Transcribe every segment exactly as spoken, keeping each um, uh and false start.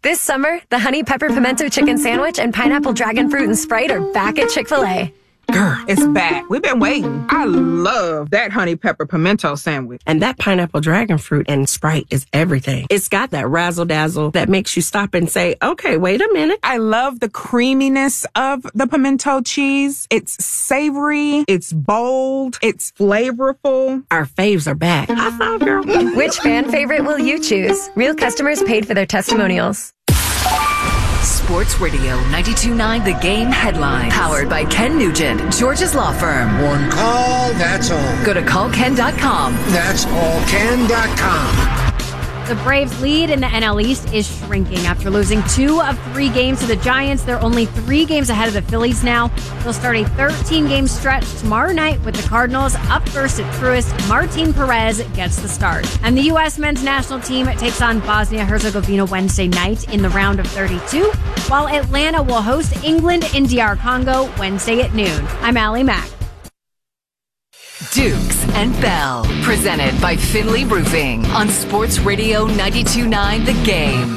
This summer, the Honey Pepper Pimento Chicken Sandwich and Pineapple Dragon Fruit and Sprite are back at Chick-fil-A. Girl, it's back. We've been waiting. I love that Honey Pepper Pimento Sandwich. And that Pineapple Dragon Fruit and Sprite is everything. It's got that razzle-dazzle that makes you stop and say, okay, wait a minute. I love the creaminess of the pimento cheese. It's savory. It's bold. It's flavorful. Our faves are back. I thought, girl. Which fan favorite will you choose? Real customers paid for their testimonials. Sports Radio ninety-two point nine The Game headline. Powered by Ken Nugent, George's Law Firm. One call, that's all. Go to call ken dot com. That's all ken dot com. The Braves' lead in the N L East is shrinking. After losing two of three games to the Giants, they're only three games ahead of the Phillies now. They'll start a thirteen-game stretch tomorrow night with the Cardinals up first at Truist. Martin Perez gets the start. And the U S men's national team takes on Bosnia-Herzegovina Wednesday night in the round of thirty-two, while Atlanta will host England in D R Congo Wednesday at noon. I'm Allie Mack. Dukes and Bell, presented by Finley Roofing on Sports Radio ninety-two point nine The Game.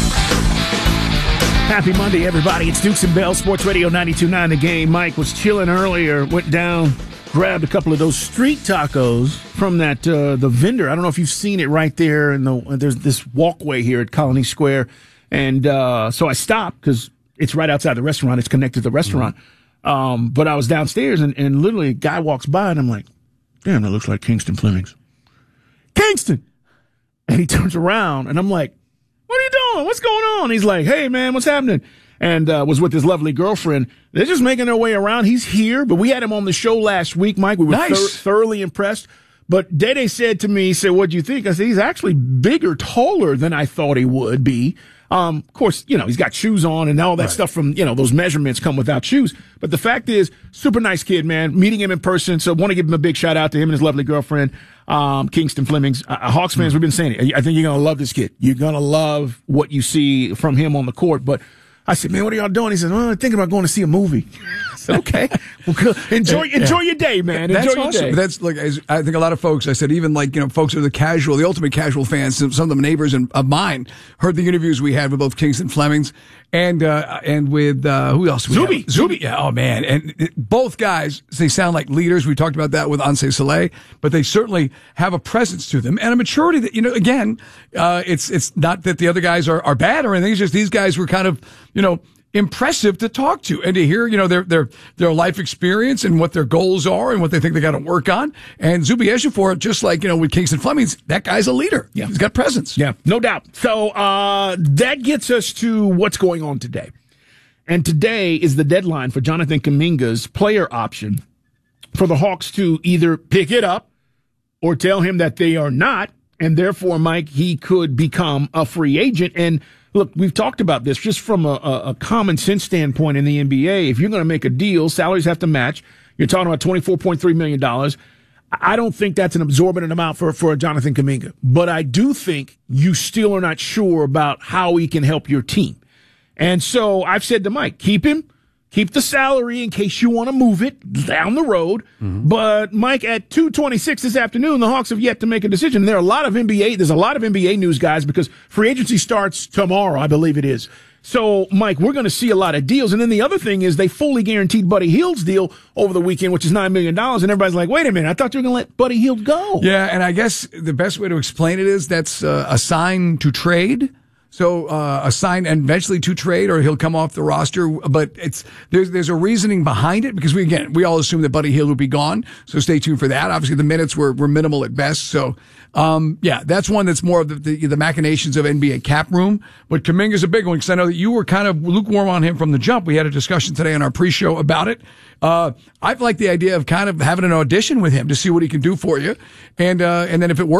Happy Monday, everybody. It's Dukes and Bell, Sports Radio ninety-two point nine The Game. Mike was chilling earlier, went down, grabbed a couple of those street tacos from that uh, the vendor. I don't know if you've seen it right there. In the there's this walkway here at Colony Square, and uh, so I stopped because it's right outside the restaurant. It's connected to the restaurant. Mm-hmm. Um, but I was downstairs, and, and literally a guy walks by, and I'm like, damn, that looks like Kingston Flemings. Kingston! And he turns around, and I'm like, what are you doing? What's going on? He's like, hey, man, what's happening? And uh, was with his lovely girlfriend. They're just making their way around. He's here, but we had him on the show last week, Mike. We were nice. thor- thoroughly impressed. But Dede said to me, he said, what'd you think? I said, he's actually bigger, taller than I thought he would be. Um, of course, you know, he's got shoes on and all that right. stuff from, you know, those measurements come without shoes. But the fact is, super nice kid, man. Meeting him in person. So want to give him a big shout out to him and his lovely girlfriend, um, Kingston Flemings. Uh, Hawks fans, mm-hmm. we've been saying it. I think you're going to love this kid. You're going to love what you see from him on the court. But I said, man, what are y'all doing? He said, well, I'm thinking about going to see a movie. I said, okay. Well, good. Enjoy, yeah. enjoy your day, man. Enjoy That's your awesome. day. That's like, I think a lot of folks, I said, even like, you know, folks who are the casual, the ultimate casual fans, some, some of the neighbors and, of mine heard the interviews we had with both Kingston Flemings and, uh, and with, uh, who else? Zuby. Zuby. Yeah. Oh, man. And it, both guys, they sound like leaders. We talked about that with Anse Soleil, but they certainly have a presence to them and a maturity that, you know, again, uh, it's, it's not that the other guys are, are bad or anything. It's just these guys were kind of, you know, impressive to talk to and to hear, you know, their, their, their life experience and what their goals are and what they think they got to work on. And Zuby Ejiofor, just like, you know, with Kingston Flemings, that guy's a leader. Yeah. He's got presence. Yeah, no doubt. So, uh, that gets us to what's going on today. And today is the deadline for Jonathan Kuminga's player option for the Hawks to either pick it up or tell him that they are not. And therefore, Mike, he could become a free agent. And look, we've talked about this just from a, a, a common sense standpoint in the N B A. If you're going to make a deal, salaries have to match. You're talking about twenty-four point three million dollars. I don't think that's an absorbent amount for, for Jonathan Kuminga. But I do think you still are not sure about how he can help your team. And so I've said to Mike, keep him. Keep the salary in case you want to move it down the road. Mm-hmm. But, Mike, at two twenty-six this afternoon, the Hawks have yet to make a decision. There are a lot of N B A, there's a lot of N B A news, guys, because free agency starts tomorrow, I believe it is. So, Mike, we're going to see a lot of deals. And then the other thing is they fully guaranteed Buddy Hield's deal over the weekend, which is nine million dollars. And everybody's like, wait a minute, I thought you were going to let Buddy Hield go. Yeah, and I guess the best way to explain it is that's uh, a sign to trade. So, uh, a sign and eventually to trade or he'll come off the roster. But it's, there's, there's a reasoning behind it because we, again, we all assume that Buddy Hield would be gone. So stay tuned for that. Obviously the minutes were, were minimal at best. So, um, yeah, that's one that's more of the, the, the machinations of N B A cap room. But Kuminga's a big one because I know that you were kind of lukewarm on him from the jump. We had a discussion today on our pre-show about it. Uh, I've liked the idea of kind of having an audition with him to see what he can do for you. And, uh, and then if it works,